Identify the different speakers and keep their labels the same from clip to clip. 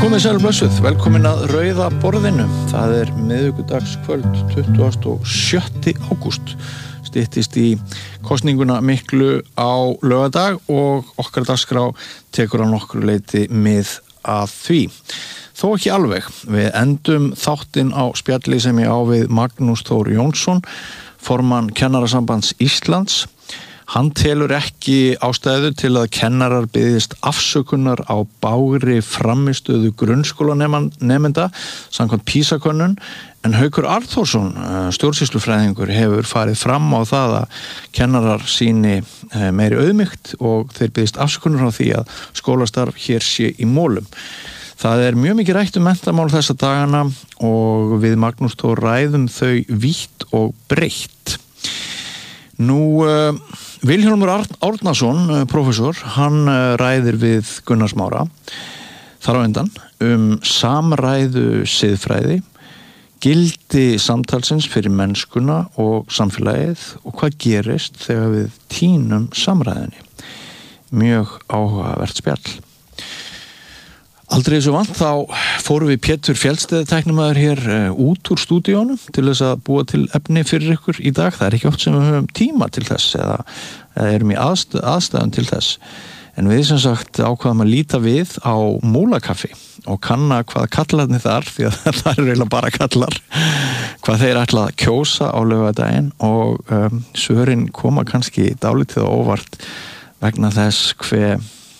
Speaker 1: Komið sæl blessuð, velkomin að Rauða borðinu. Það miðvikudagskvöld 27. ágúst. Styttist í kosninguna miklu á laugardag og okkar dagskrá tekur að nokkru leyti mið að því. Þó ekki alveg. Við endum þáttinn á spjalli sem ég á við Magnús Þór Jónsson, formann Kennarasambands Íslands. Hann telur ekki ástæðu til að kennarar biðjist afsökunar á bágri frammistöðu grunnskólanemenda samkvæmt PISA-könnun, en Haukur Arnþórsson, stjórnsýslufræðingur, hefur farið fram á það að kennarar sýni meiri auðmýkt og þeir biðjist afsökunar á því að skólastarf hér sé í mólum. Það mjög mikið rætt menntamál þessa dagana og við Magnús Þór ræðum þau vítt og breitt. Nú, Vilhjálmur Árnason, prófessor, hann ræðir við Gunnar Smára þar á undan samræðu siðfræði, gildi samtalsins fyrir mennskuna og samfélagið og hvað gerist þegar við tínum samræðunni. Mjög áhugavert spjall. Aldrei þessu vant þá fórum við Pétur Fjellsteð tæknimaður hér út úr stúdíónum til þess að búa til efni fyrir ykkur í dag. Það ekki oft sem við höfum tíma til þess eða erum í aðstæðum til þess. En við sem sagt ákvaðum að líta við á Múlakaffi og kanna hvað kallarnir þar, því að það eiginlega bara kallar, hvað þeir ætla að kjósa á laugardaginn og svörin koma kannski dálítið á óvart vegna þess hve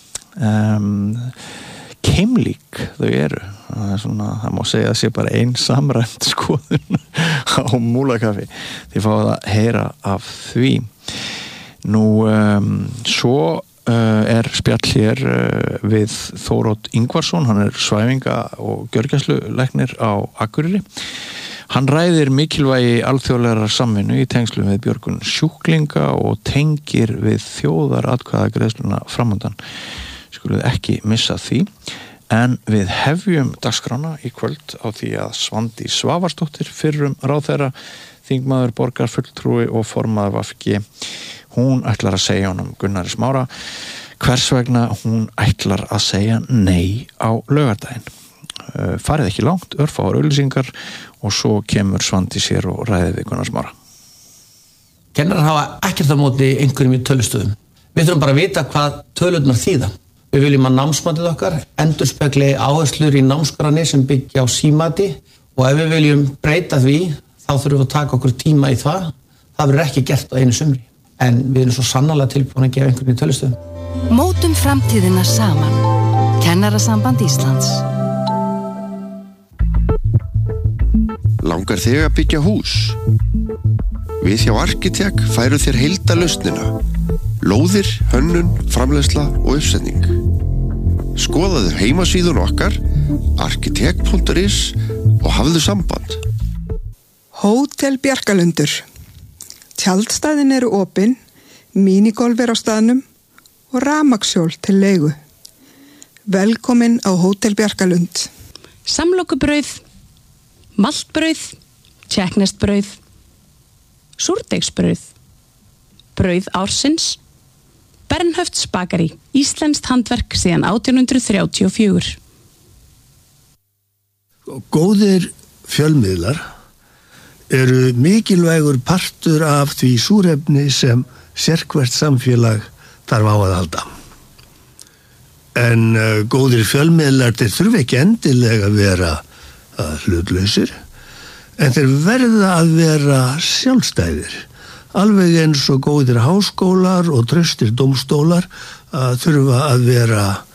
Speaker 1: keimlík þau eru. Það má segja að sé bara ein samræmt skoðun á Múlakaffi. Þið fáið að heyra af því. Nú, svo spjall hér við Þórótt Ingvarsson, hann svæfinga- og gjörgæslulæknir á Akureyri. Hann ræðir mikilvægi alþjóðlegrar samvinnu í tengslum við björgun sjúklinga og tengir við þjóðaratkvæðagreiðsluna framundan. Skuluð ekki missa því, en við hefjum dagskrána í kvöld á því að Svandís Svavarsdóttir, fyrrum ráðherra, þingmaður, borgarfulltrúi og formaður VG, hún ætlar að segja honum Gunnari Smára hvers vegna hún ætlar að segja nei á laugardaginn. Farið ekki langt, örfáar auglýsingar og svo kemur Svandís hér og ræðir við Gunnar Smára.
Speaker 2: Kennarar hafa ekkert á móti einhverjum í tölustöðum. Við þurfum bara að vita hvað tölurnar þýða. Við viljum að námsmatið okkar endurspegli áherslur í námskránni sem byggja á símati og ef við viljum breyta því þá þurfum við að taka okkur tíma í það. Það verður ekki gert á einu sumri. En við erum svo sannarlega tilbúin að gefa einhverjum í tölustöðum.
Speaker 3: Mótum framtíðina saman. Kennarasamband Íslands.
Speaker 4: Langar þig að byggja hús? Við hjá Arkitek færum þér heildarlausnina. Lóðir, hönnun, framleiðsla og uppsetning. Skoðaðu heimasíðun okkar arkitek.is og hafðu samband.
Speaker 5: Hótel Bjarkalundur. Tjaldstæðin eru opin, mínigolf á staðnum og rafmagnshjól til leigu. Velkomin á Hótel Bjarkalund.
Speaker 6: Samlokubrauð, maltbrauð, tékkneskt brauð, súrdeigsbrauð, brauð ársins, Bernhöfts bakari, íslenskt handverk síðan 1834.
Speaker 7: Góðir fjölmiðlar eru mikilvægur partur af því súrefni sem sérhvert samfélag þarf á að halda. En góðir fjölmiðlar þeir þurfa ekki endilega að vera hlutlausir, en þeir verða að vera sjálfstæðir. Alveg eins og góðir háskólar og traustir dómstólar þurfa að vera